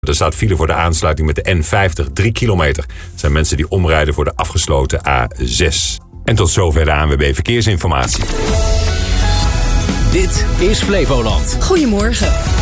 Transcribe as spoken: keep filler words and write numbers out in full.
Er staat file voor de aansluiting met de N vijftig, drie kilometer. Dat zijn mensen die omrijden voor de afgesloten A zes. En tot zover de A N W B Verkeersinformatie. Dit is Flevoland. Goedemorgen.